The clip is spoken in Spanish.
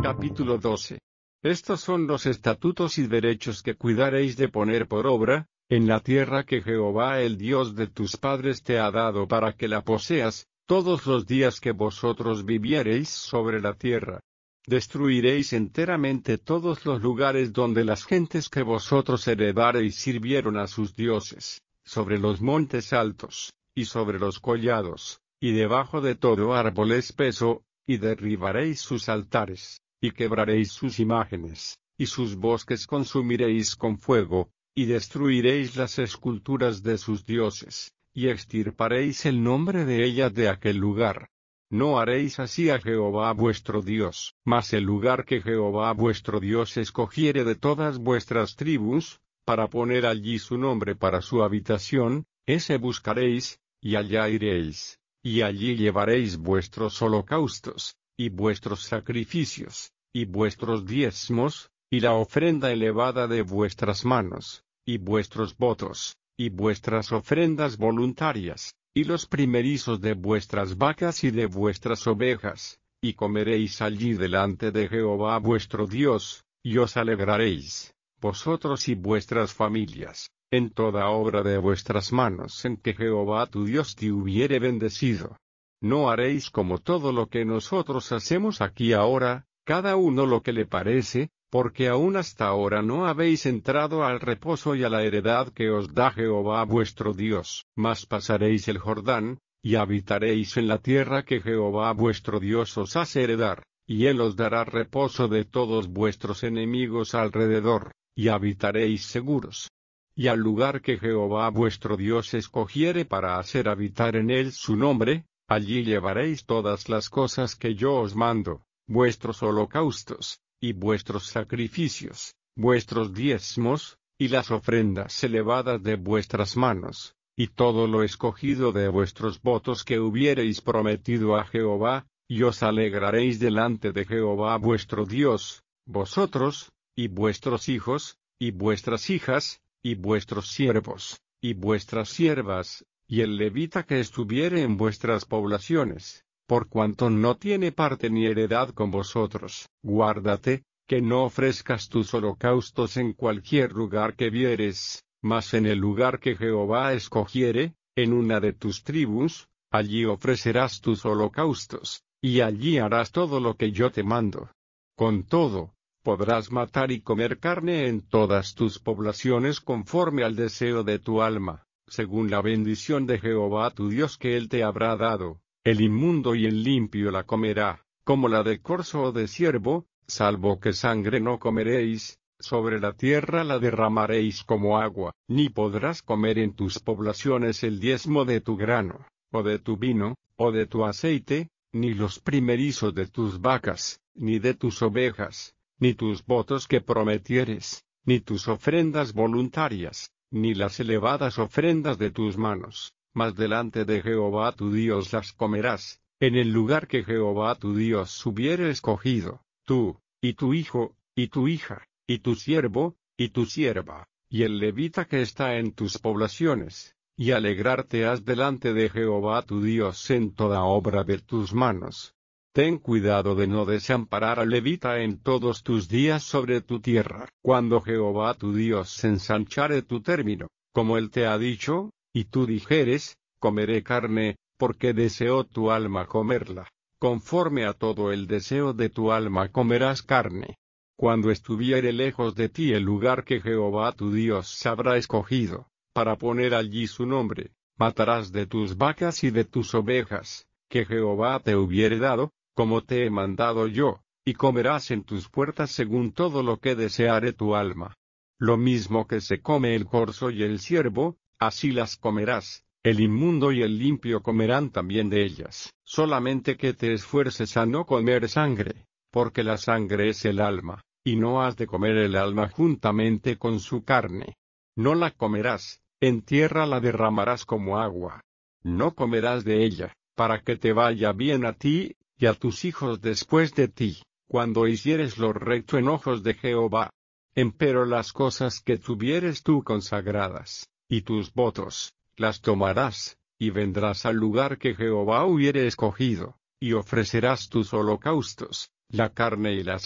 Capítulo 12. Estos son los estatutos y derechos que cuidaréis de poner por obra, en la tierra que Jehová el Dios de tus padres te ha dado para que la poseas, todos los días que vosotros viviereis sobre la tierra. Destruiréis enteramente todos los lugares donde las gentes que vosotros heredareis sirvieron a sus dioses, sobre los montes altos, y sobre los collados, y debajo de todo árbol espeso, y derribaréis sus altares, y quebraréis sus imágenes, y sus bosques consumiréis con fuego, y destruiréis las esculturas de sus dioses, y extirparéis el nombre de ellas de aquel lugar. No haréis así a Jehová vuestro Dios, mas el lugar que Jehová vuestro Dios escogiere de todas vuestras tribus, para poner allí su nombre para su habitación, ese buscaréis, y allá iréis, y allí llevaréis vuestros holocaustos, y vuestros sacrificios, y vuestros diezmos, y la ofrenda elevada de vuestras manos, y vuestros votos, y vuestras ofrendas voluntarias, y los primerizos de vuestras vacas y de vuestras ovejas, y comeréis allí delante de Jehová vuestro Dios, y os alegraréis, vosotros y vuestras familias, en toda obra de vuestras manos en que Jehová tu Dios te hubiere bendecido. No haréis como todo lo que nosotros hacemos aquí ahora, cada uno lo que le parece, porque aún hasta ahora no habéis entrado al reposo y a la heredad que os da Jehová vuestro Dios. Mas pasaréis el Jordán, y habitaréis en la tierra que Jehová vuestro Dios os hace heredar, y él os dará reposo de todos vuestros enemigos alrededor, y habitaréis seguros. Y al lugar que Jehová vuestro Dios escogiere para hacer habitar en él su nombre, allí llevaréis todas las cosas que yo os mando, vuestros holocaustos, y vuestros sacrificios, vuestros diezmos, y las ofrendas elevadas de vuestras manos, y todo lo escogido de vuestros votos que hubiereis prometido a Jehová, y os alegraréis delante de Jehová vuestro Dios, vosotros, y vuestros hijos, y vuestras hijas, y vuestros siervos, y vuestras siervas, y el levita que estuviere en vuestras poblaciones, por cuanto no tiene parte ni heredad con vosotros. Guárdate, que no ofrezcas tus holocaustos en cualquier lugar que vieres, mas en el lugar que Jehová escogiere, en una de tus tribus, allí ofrecerás tus holocaustos, y allí harás todo lo que yo te mando. Con todo, podrás matar y comer carne en todas tus poblaciones conforme al deseo de tu alma, según la bendición de Jehová tu Dios que él te habrá dado. El inmundo y el limpio la comerá, como la de corzo o de ciervo, salvo que sangre no comeréis, sobre la tierra la derramaréis como agua. Ni podrás comer en tus poblaciones el diezmo de tu grano, o de tu vino, o de tu aceite, ni los primerizos de tus vacas, ni de tus ovejas, ni tus votos que prometieres, ni tus ofrendas voluntarias, ni las elevadas ofrendas de tus manos. Mas delante de Jehová tu Dios las comerás, en el lugar que Jehová tu Dios hubiere escogido, tú, y tu hijo, y tu hija, y tu siervo, y tu sierva, y el levita que está en tus poblaciones, y alegrarte has delante de Jehová tu Dios en toda obra de tus manos. Ten cuidado de no desamparar al levita en todos tus días sobre tu tierra. Cuando Jehová tu Dios ensanchare tu término, como él te ha dicho, y tú dijeres, comeré carne, porque deseó tu alma comerla, conforme a todo el deseo de tu alma comerás carne. Cuando estuviere lejos de ti el lugar que Jehová tu Dios habrá escogido, para poner allí su nombre, matarás de tus vacas y de tus ovejas, que Jehová te hubiere dado, como te he mandado yo, y comerás en tus puertas según todo lo que deseare tu alma. Lo mismo que se come el corzo y el ciervo, así las comerás, el inmundo y el limpio comerán también de ellas. Solamente que te esfuerces a no comer sangre, porque la sangre es el alma, y no has de comer el alma juntamente con su carne. No la comerás, en tierra la derramarás como agua. No comerás de ella, para que te vaya bien a ti, y a tus hijos después de ti, cuando hicieres lo recto en ojos de Jehová. Empero las cosas que tuvieres tú consagradas, y tus votos, las tomarás, y vendrás al lugar que Jehová hubiere escogido, y ofrecerás tus holocaustos, la carne y las